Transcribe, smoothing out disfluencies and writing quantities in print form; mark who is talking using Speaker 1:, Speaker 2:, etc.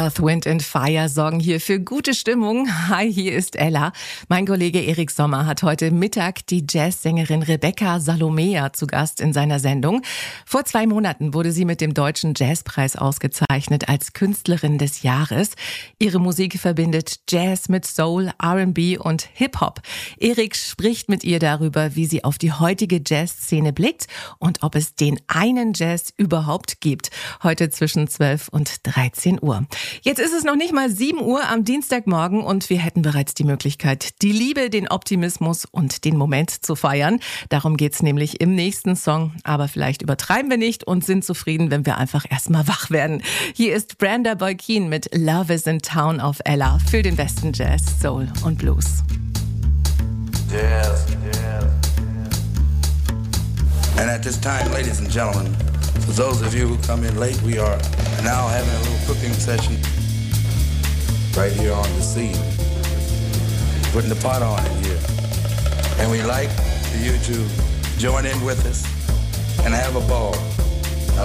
Speaker 1: Earth, Wind and Fire sorgen hier für gute Stimmung. Hi, hier ist Ella. Mein Kollege Erik Sommer hat heute Mittag die Jazzsängerin Rebecca Salomea zu Gast in seiner Sendung. Vor 2 Monaten wurde sie mit dem Deutschen Jazzpreis ausgezeichnet als Künstlerin des Jahres. Ihre Musik verbindet Jazz mit Soul, R&B und Hip-Hop. Erik spricht mit ihr darüber, wie sie auf die heutige Jazzszene blickt und ob es den einen Jazz überhaupt gibt. Heute zwischen 12 und 13 Uhr. Jetzt ist es noch nicht mal 7 Uhr am Dienstagmorgen und wir hätten bereits die Möglichkeit, die Liebe, den Optimismus und den Moment zu feiern. Darum geht's nämlich im nächsten Song. Aber vielleicht übertreiben wir nicht und sind zufrieden, wenn wir einfach erstmal wach werden. Hier ist Brenda Boykin mit Love is in Town auf Ella für den besten Jazz, Soul und Blues.
Speaker 2: Jazz. And at this time, ladies and gentlemen, for those of you who come in late, we are now having a little cooking session right here on the scene. Putting the pot on in here. And we like for you to join in with us and have a ball.